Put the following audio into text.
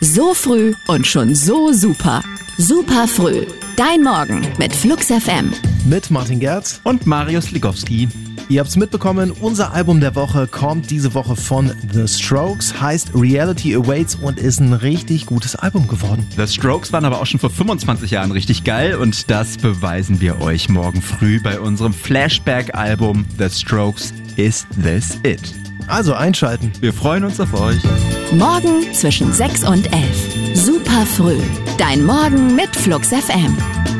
So früh und schon so super. Super früh. Dein Morgen mit Flux FM. Mit Martin Gerz und Marius Ligowski. Ihr habt's mitbekommen, unser Album der Woche kommt diese Woche von The Strokes, heißt Reality Awaits und ist ein richtig gutes Album geworden. The Strokes waren aber auch schon vor 25 Jahren richtig geil und das beweisen wir euch morgen früh bei unserem Flashback-Album The Strokes Is This It? Also einschalten. Wir freuen uns auf euch. Morgen zwischen 6 und 11. Super früh. Dein Morgen mit Flux FM.